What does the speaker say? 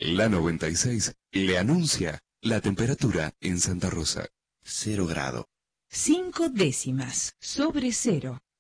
La 96 le anuncia la temperatura en Santa Rosa. 0 grado. 5 décimas sobre cero.